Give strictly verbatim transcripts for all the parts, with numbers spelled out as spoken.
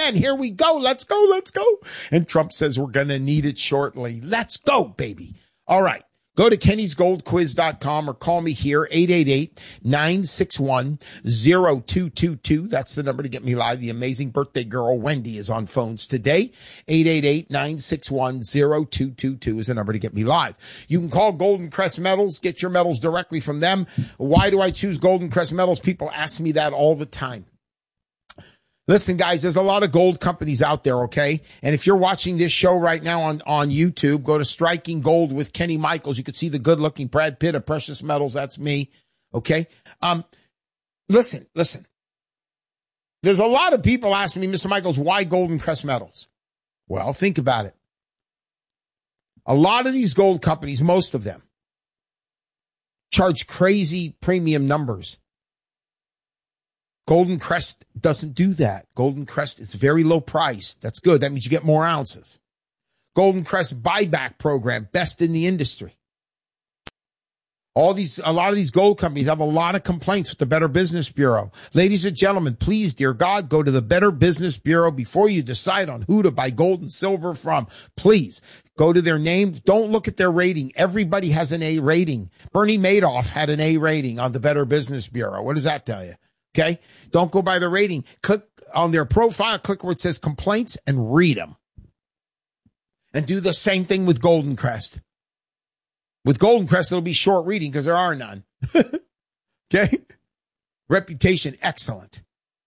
again. Here we go. Let's go. Let's go. And Trump says we're going to need it shortly. Let's go, baby. All right. Go to Kennys Gold Quiz dot com or call me here, eight eight eight, nine six one, zero two two two. That's the number to get me live. The amazing birthday girl, Wendy, is on phones today. eight eight eight, nine six one, zero two two two is the number to get me live. You can call Golden Crest Metals, get your metals directly from them. Why do I choose Golden Crest Metals? People ask me that all the time. Listen, guys, there's a lot of gold companies out there, okay? And if you're watching this show right now on, on YouTube, go to Striking Gold with Kenny Michaels. You can see the good-looking Brad Pitt of Precious Metals. That's me, okay? Um, listen, listen. There's a lot of people asking me, Mister Michaels, why Golden Crest Metals? Well, think about it. A lot of these gold companies, most of them, charge crazy premium numbers. Golden Crest doesn't do that. Golden Crest is very low price. That's good. That means you get more ounces. Golden Crest buyback program, best in the industry. All these, a lot of these gold companies have a lot of complaints with the Better Business Bureau. Ladies and gentlemen, please, dear God, go to the Better Business Bureau before you decide on who to buy gold and silver from. Please go to their name. Don't look at their rating. Everybody has an A rating. Bernie Madoff had an A rating on the Better Business Bureau. What does that tell you? Okay. Don't go by the rating. Click on their profile, click where it says complaints and read them. And do the same thing with Golden Crest. With Golden Crest, it'll be short reading because there are none. Okay. Reputation, excellent.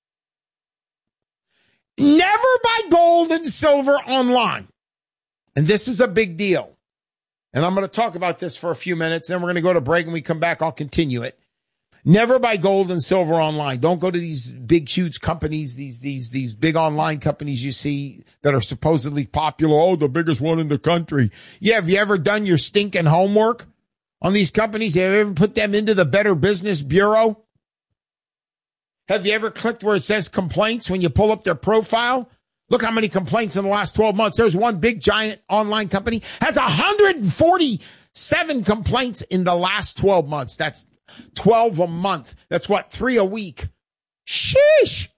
Never buy gold and silver online. And this is a big deal. And I'm going to talk about this for a few minutes. Then we're going to go to break and we come back. I'll continue it. Never buy gold and silver online. Don't go to these big, huge companies, these, these, these big online companies you see that are supposedly popular. Oh, the biggest one in the country. Yeah. Have you ever done your stinking homework on these companies? Have you ever put them into the Better Business Bureau? Have you ever clicked where it says complaints when you pull up their profile? Look how many complaints in the last twelve months. There's one big giant online company has one hundred forty-seven complaints in the last twelve months. That's twelve a month. That's what, three a week. Sheesh.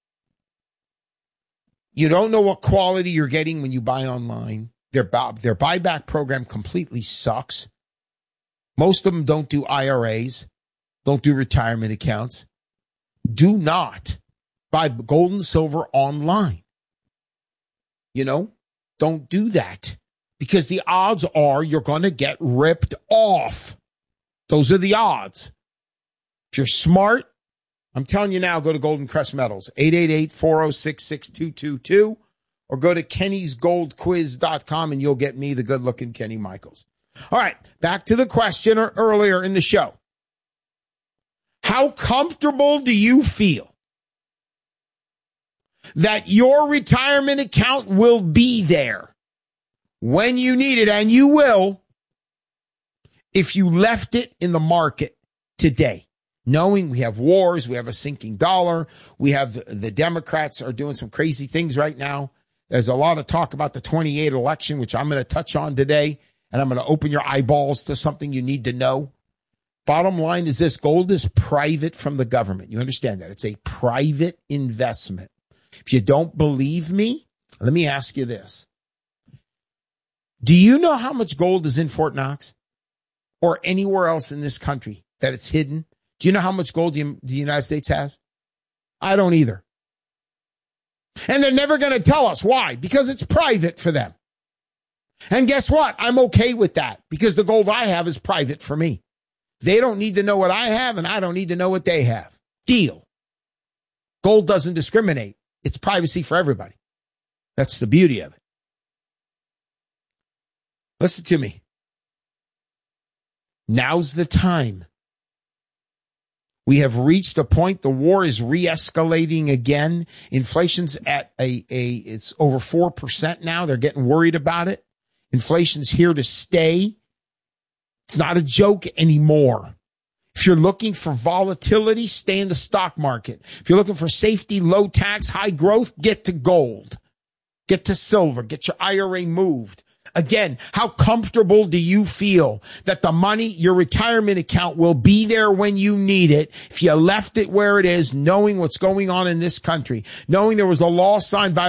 You don't know what quality you're getting when you buy online. Their, their buyback program completely sucks. Most of them don't do I R As, don't do retirement accounts. Do not buy gold and silver online. You know, don't do that because the odds are you're going to get ripped off. Those are the odds. If you're smart, I'm telling you now, go to Golden Crest Metals, eight eight eight, four oh six, six two two two, or go to Kennys Gold Quiz dot com and you'll get me, the good-looking Kenny Michaels. All right, back to the question earlier in the show. How comfortable do you feel that your retirement account will be there when you need it, and you will, if you left it in the market today, knowing we have wars, we have a sinking dollar, we have the Democrats are doing some crazy things right now. There's a lot of talk about the twenty-eight election, which I'm going to touch on today, and I'm going to open your eyeballs to something you need to know. Bottom line is this: gold is private from the government. You understand that? It's a private investment. If you don't believe me, let me ask you this. Do you know how much gold is in Fort Knox or anywhere else in this country that it's hidden? Do you know how much gold the United States has? I don't either. And they're never going to tell us why, because it's private for them. And guess what? I'm okay with that because the gold I have is private for me. They don't need to know what I have, and I don't need to know what they have. Deal. Gold doesn't discriminate. It's privacy for everybody. That's the beauty of it. Listen to me. Now's the time. We have reached a point. The war is re-escalating again. Inflation's at a, a, it's over four percent now. They're getting worried about it. Inflation's here to stay. It's not a joke anymore. If you're looking for volatility, stay in the stock market. If you're looking for safety, low tax, high growth, get to gold. Get to silver. Get your I R A moved. Again, how comfortable do you feel that the money, your retirement account, will be there when you need it if you left it where it is, knowing what's going on in this country, knowing there was a law signed by